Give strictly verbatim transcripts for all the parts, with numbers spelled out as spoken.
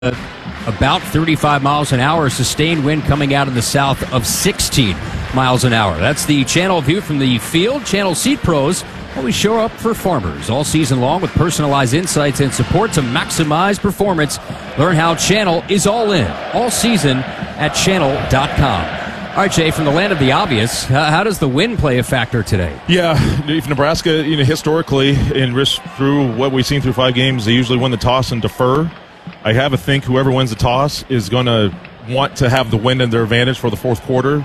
about thirty-five miles an hour, sustained wind coming out in the south of sixteen miles an hour. That's the Channel view from the field. Channel Seat Pros always show up for farmers all season long with personalized insights and support to maximize performance. Learn how Channel is all in all season at channel dot com. All right, Jay, from the land of the obvious, uh, how does the wind play a factor today? Yeah, if Nebraska, you know, historically, in risk through what we've seen through five games, they usually win the toss and defer. I have a think whoever wins the toss is going to want to have the wind in their advantage for the fourth quarter.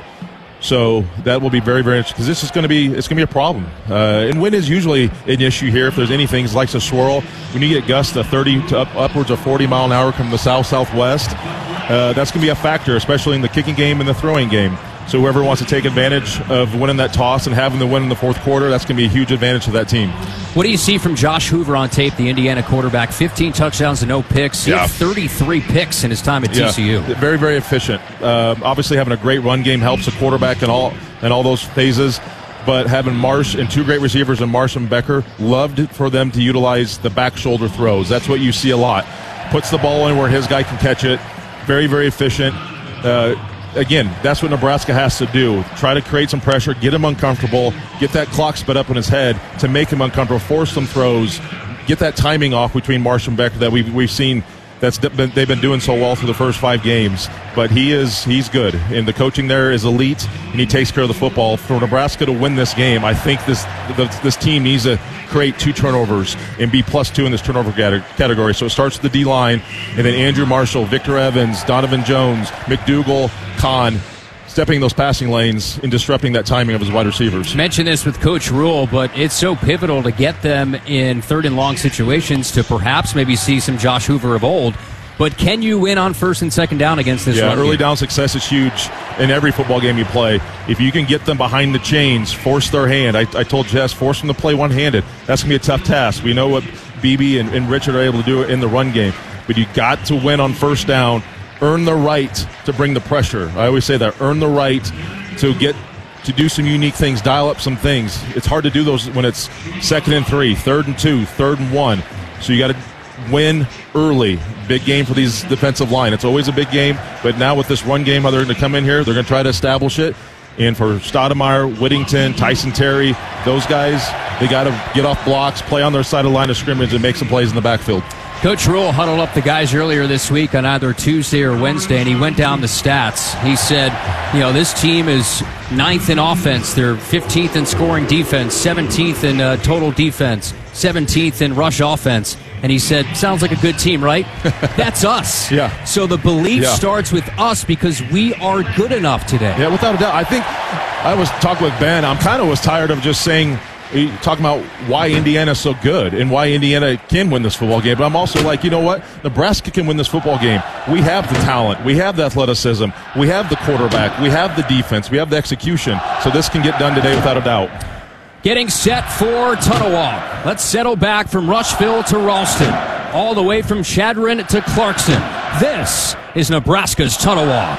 So that will be very, very interesting because this is going to be it's going to be a problem. Uh, and wind is usually an issue here. If there's anything, it likes to swirl. When you get gusts of thirty to up, upwards of forty mile an hour from the south southwest, uh, that's going to be a factor, especially in the kicking game and the throwing game. So whoever wants to take advantage of winning that toss and having the win in the fourth quarter, that's going to be a huge advantage to that team. What do you see from Josh Hoover on tape, the Indiana quarterback? fifteen touchdowns and no picks. He yeah. had thirty-three picks in his time at yeah. T C U. Very, very efficient. Uh, obviously, having a great run game helps a quarterback in all in all those phases. But having Marsh and two great receivers in Marsh and Becker, loved for them to utilize the back shoulder throws. That's what you see a lot. Puts the ball in where his guy can catch it. Very, very efficient. Uh, Again, that's what Nebraska has to do. Try to create some pressure, get him uncomfortable, get that clock sped up in his head to make him uncomfortable, force some throws, get that timing off between Marsh and Becker that we've, we've seen that's been, they've been doing so well through the first five games. But he is he's good, and the coaching there is elite, and he takes care of the football. For Nebraska to win this game, I think this the, this team needs to create two turnovers and be plus two in this turnover category. So it starts with the D-line, and then Andrew Marshall, Victor Evans, Donovan Jones, McDougal, Kahn, stepping those passing lanes and disrupting that timing of his wide receivers. Mentioned this with Coach Rule, but it's so pivotal to get them in third and long situations to perhaps maybe see some Josh Hoover of old. But can you win on first and second down against this yeah, run early game? down success is huge in every football game you play. If you can get them behind the chains, force their hand. I, I told Jess, force them to play one-handed. That's going to be a tough task. We know what B B and, and Richard are able to do in the run game. But you got to win on first down. Earn the right to bring the pressure. I always say that. Earn the right to get to do some unique things, dial up some things. It's hard to do those when it's second and three, third and two, third and one. So you got to win early. Big game for these defensive line. It's always a big game, but now with this run game, they're going to come in here. They're going to try to establish it. And for Stoudemire, Whittington, Tyson Terry, those guys, they got to get off blocks, play on their side of the line of scrimmage, and make some plays in the backfield. Coach Rule huddled up the guys earlier this week on either Tuesday or Wednesday, and he went down the stats. He said, you know, this team is ninth in offense. They're fifteenth in scoring defense, seventeenth in uh, total defense, seventeenth in rush offense. And he said, sounds like a good team, right? That's us. Yeah. So the belief yeah. starts with us because we are good enough today. Yeah, without a doubt. I think I was talking with Ben. I'm kind of was tired of just saying, talking about why Indiana's so good and why Indiana can win this football game. But I'm also like, you know what? Nebraska can win this football game. We have the talent. We have the athleticism. We have the quarterback. We have the defense. We have the execution. So this can get done today without a doubt. Getting set for Tunnel Walk. Let's settle back from Rushville to Ralston, all the way from Chadron to Clarkson. This is Nebraska's Tunnel Walk.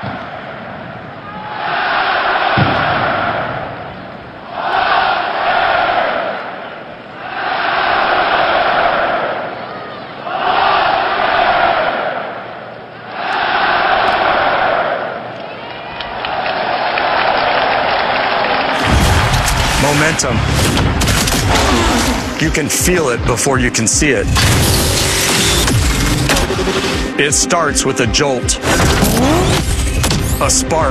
Momentum. You can feel it before you can see it. It starts with a jolt, a spark,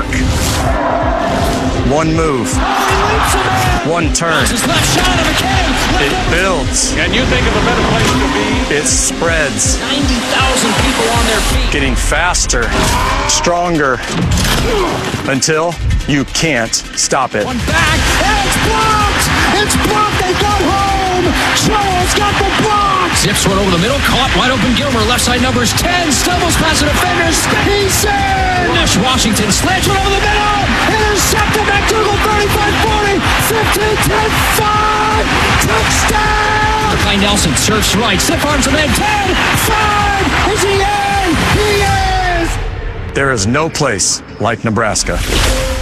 one move, one turn. It builds. Can you think of a better place to be? It spreads. ninety thousand people on their feet. Getting faster, stronger, until you can't stop it. One back, and it's blocked! It's blocked, they got home! Charles got the block! Zips one over the middle, caught wide open Gilmer, left side numbers ten, stumbles past the defenders, He's in! Rush Washington, slants one over the middle! Intercepted, McDougal, thirty-five forty, fifteen ten five, touchdown! By Nelson, surfs right, stiff arms him in, ten, five, is he in? He is! There is no place like Nebraska.